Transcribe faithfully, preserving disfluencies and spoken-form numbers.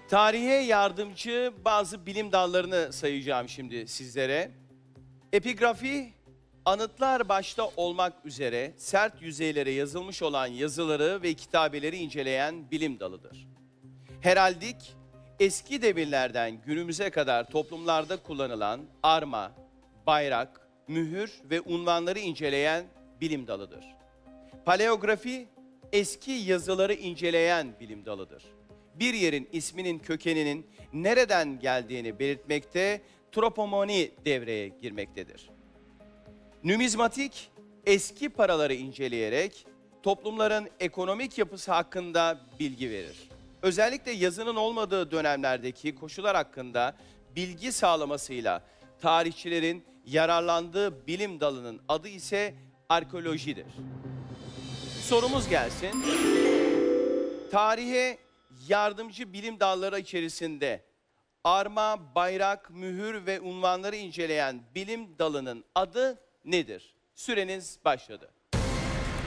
Tarihe yardımcı bazı bilim dallarını sayacağım şimdi sizlere. Epigrafi, anıtlar başta olmak üzere sert yüzeylere yazılmış olan yazıları ve kitabeleri inceleyen bilim dalıdır. Heraldik, eski devirlerden günümüze kadar toplumlarda kullanılan arma, bayrak, mühür ve unvanları inceleyen bilim dalıdır. Paleografi, eski yazıları inceleyen bilim dalıdır. Bir yerin isminin kökeninin nereden geldiğini belirtmekte tropomoni devreye girmektedir. Numizmatik, eski paraları inceleyerek toplumların ekonomik yapısı hakkında bilgi verir. Özellikle yazının olmadığı dönemlerdeki koşullar hakkında bilgi sağlamasıyla tarihçilerin yararlandığı bilim dalının adı ise arkeolojidir. Sorumuz gelsin. Tarihe yardımcı bilim dalları içerisinde arma, bayrak, mühür ve unvanları inceleyen bilim dalının adı nedir? Süreniz başladı.